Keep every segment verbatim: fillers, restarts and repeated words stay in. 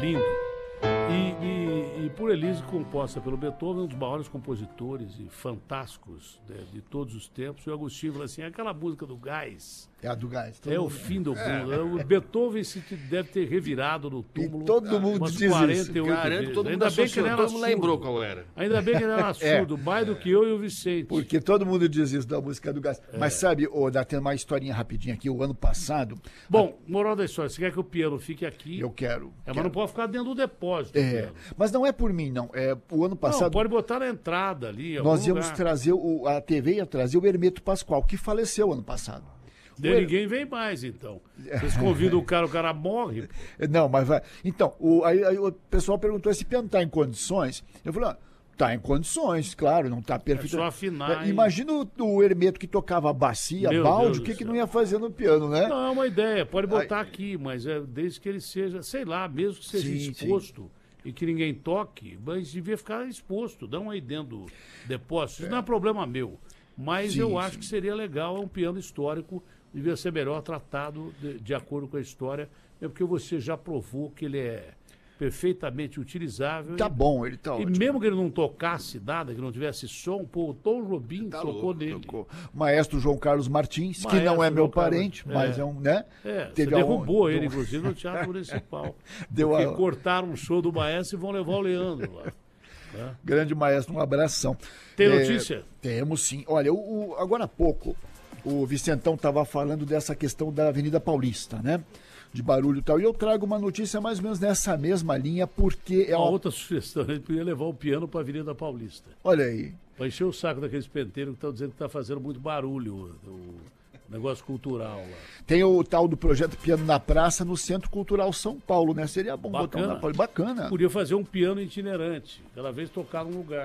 lindo. E, e, e por Elise, composta pelo Beethoven, um dos maiores compositores e fantásticos de, de todos os tempos. E o Agostinho falou assim, aquela música do Gás... É a do Gás. É o fim do mundo. É. O Beethoven se deve ter revirado no túmulo. E todo mundo diz quarenta e oito Garanto, vezes. todo mundo Ainda bem que ele era todo mundo surdo. lembrou qual era. Ainda bem que ele era surdo, é. mais do que eu e o Vicente. Porque todo mundo diz isso da música do Gás. É. Mas sabe, oh, dá tendo uma historinha rapidinha aqui, o ano passado... Bom, a... moral da história, você quer que o piano fique aqui? Eu quero. É, quero. mas não pode ficar dentro do depósito. É, mas não é por mim, não. É o ano passado... Não, pode botar na entrada ali. Nós íamos lugar. trazer, o, a T V ia trazer o Hermeto Pascoal, que faleceu ano passado. De ninguém vem mais, então. Vocês convidam o cara, o cara morre. Não, mas vai. Então, o, aí, aí o pessoal perguntou: esse piano está em condições? Eu falei: ah, tá em condições, claro, não está perfeito. É só afinar. É, imagina o, o Hermeto que tocava bacia, Meu balde, Deus o que, do que céu. não ia fazer no piano, né? Não, é uma ideia, pode botar Aí... aqui, mas é desde que ele seja, sei lá, mesmo que seja Sim, exposto. Sim. E que ninguém toque, mas devia ficar exposto, não aí dentro do depósito. Isso é. não é problema meu. Mas sim, eu acho sim. que seria legal, é um piano histórico, devia ser melhor tratado de, de acordo com a história, é porque você já provou que ele é perfeitamente utilizável. Tá e, bom, ele tá E ótimo. mesmo que ele não tocasse nada, que não tivesse som, pô, o Tom Jobim tá tocou louco, nele. Tocou. Maestro João Carlos Martins, Maestro que não é meu João parente, Carlos, mas é, é um, né? É, Teve você derrubou a... ele, Deu... inclusive, no Teatro Municipal. Deu porque a... cortaram um show do Maestro e vão levar o Leandro lá. Né? Grande maestro, um abração. Tem é, notícia? Temos sim. Olha, o, o, agora há pouco, o Vicentão estava falando dessa questão da Avenida Paulista, né? De barulho e tal. E eu trago uma notícia mais ou menos nessa mesma linha, porque é uma... uma outra sugestão, a gente podia levar o piano para a Avenida Paulista. Olha aí. Para encher o saco daqueles penteiros que estão dizendo que está fazendo muito barulho, o negócio cultural lá. Tem o tal do projeto Piano na Praça no Centro Cultural São Paulo, né? Seria bom Bacana. botar um na Paulista. Bacana. Podia fazer um piano itinerante, cada vez tocar num lugar.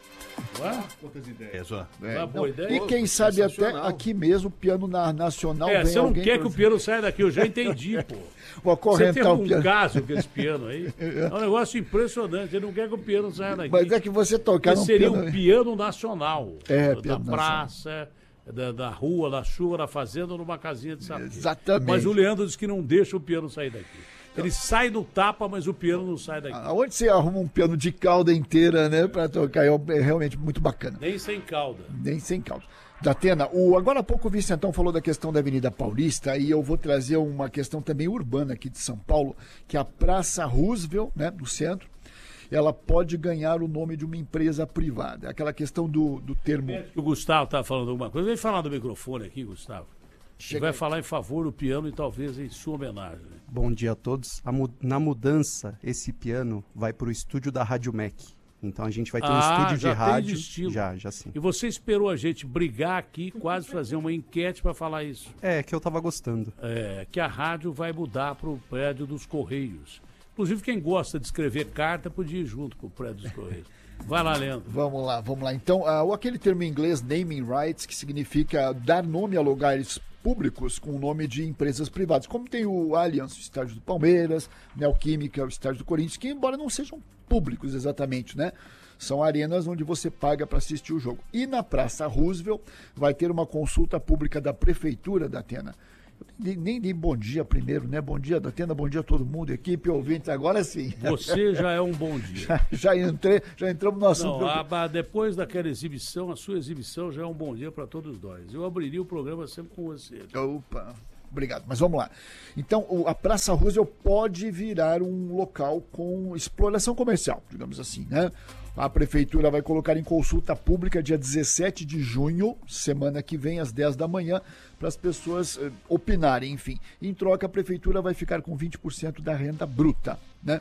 Ah, quantas ideias, ó. É, boa não, ideia. E quem sabe até aqui mesmo, piano na, nacional. É, vem você não alguém quer que o piano saia daqui, eu já entendi, pô. Vou você tem um piano. caso com esse piano aí. É um negócio impressionante. Ele não quer que o piano saia daqui. Mas é que você tocar no seria piano... um piano nacional. É, da piano praça, da, da rua, da chuva, da fazenda ou numa casinha de sapê. Exatamente. Mas o Leandro disse que não deixa o piano sair daqui. Ele sai do tapa, mas o piano não sai daqui. Aonde você arruma um piano de cauda inteira, né, para tocar? É realmente muito bacana. Nem sem cauda. Nem sem cauda. Datena, o, agora há pouco o Vicentão falou da questão da Avenida Paulista e eu vou trazer uma questão também urbana aqui de São Paulo, que é a Praça Roosevelt, né, do centro, ela pode ganhar o nome de uma empresa privada. Aquela questão do, do termo... O Gustavo está falando alguma coisa. Vem falar do microfone aqui, Gustavo. Ele vai aí. falar em favor do piano e talvez em sua homenagem. Bom dia a todos. A mu- na mudança, esse piano vai para o estúdio da Rádio M E C. Então a gente vai ter um ah, estúdio já de rádio. Tem destino. Já, já sim. E você esperou a gente brigar aqui, quase fazer uma enquete para falar isso. É, que eu tava gostando. É, que a rádio vai mudar para o prédio dos Correios. Inclusive, quem gosta de escrever carta podia ir junto com o prédio dos Correios. Vai lá, Leandro. Vamos lá, vamos lá. Então, uh, aquele termo em inglês, naming rights, que significa dar nome a lugares públicos com o nome de empresas privadas. Como tem o Allianz, o estádio do Palmeiras, Neoquímica, o estádio do Corinthians, que embora não sejam públicos exatamente, né? São arenas onde você paga para assistir o jogo. E na Praça Roosevelt vai ter uma consulta pública da Prefeitura da Atena. Nem, nem dei bom dia primeiro, né? Bom dia, Datena, bom dia a todo mundo, equipe, ouvinte, agora sim. Você já é um bom dia. já, já, entrei, já entramos no assunto. Não, a, depois daquela exibição, a sua exibição já é um bom dia para todos nós. Eu abriria o programa sempre com você. Opa, obrigado. Mas vamos lá. Então, o, a Praça Roosevelt pode virar um local com exploração comercial, digamos assim, né? A Prefeitura vai colocar em consulta pública dia dezessete de junho, semana que vem, às dez da manhã, para as pessoas eh, opinarem, enfim. Em troca, a Prefeitura vai ficar com vinte por cento da renda bruta, né?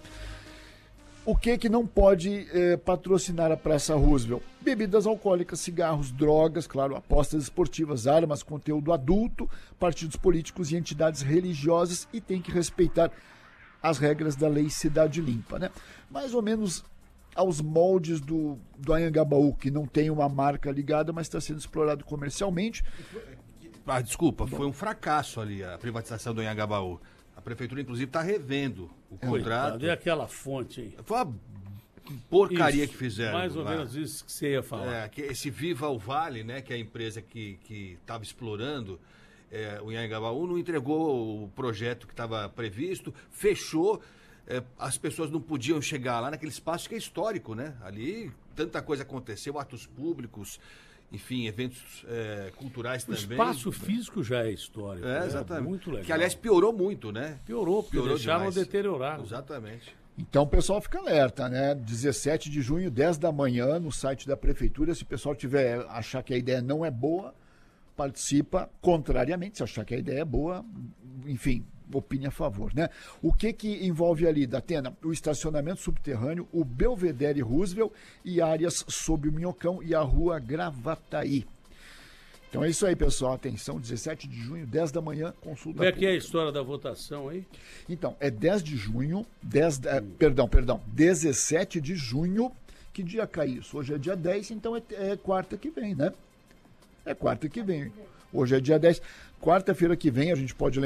O que que não pode eh, patrocinar a Praça Roosevelt? Bebidas alcoólicas, cigarros, drogas, claro, apostas esportivas, armas, conteúdo adulto, partidos políticos e entidades religiosas, e tem que respeitar as regras da Lei Cidade Limpa, né? Mais ou menos aos moldes do, do Anhangabaú, que não tem uma marca ligada, mas está sendo explorado comercialmente. Ah, desculpa, foi um fracasso ali a privatização do Anhangabaú. A prefeitura, inclusive, está revendo o contrato. Cadê aquela fonte aí? Foi uma porcaria Isso, que fizeram. mais ou lá. menos isso que você ia falar. É, que esse Viva o Vale, né, que é a empresa que estava explorando é, o Anhangabaú, não entregou o projeto que estava previsto, fechou. é, as pessoas não podiam chegar lá naquele espaço que é histórico, né? Ali tanta coisa aconteceu, atos públicos, enfim, eventos é, culturais o também. O espaço físico já é histórico. É, exatamente. É muito legal. Que, aliás, piorou muito, né? Piorou, porque Piorou deixaram demais. deteriorar. Exatamente. Então o pessoal fica alerta, né? dezessete de junho, dez da manhã, no site da prefeitura. Se o pessoal tiver achar que a ideia não é boa, participa. Contrariamente, se achar que a ideia é boa, enfim, opine a favor, né? O que que envolve ali, Datena? O estacionamento subterrâneo, o Belvedere Roosevelt e áreas sob o Minhocão e a rua Gravataí. Então é isso aí, pessoal. Atenção, dezessete de junho, dez da manhã, consulta. Como é que é a história da votação aí? Então, é dez de junho, dez, é, perdão, perdão, dezessete de junho. Que dia cai isso? Hoje é dia dez, então é, é quarta que vem, né? É quarta que vem. Hoje é dia dez. Quarta-feira que vem a gente pode lembrar.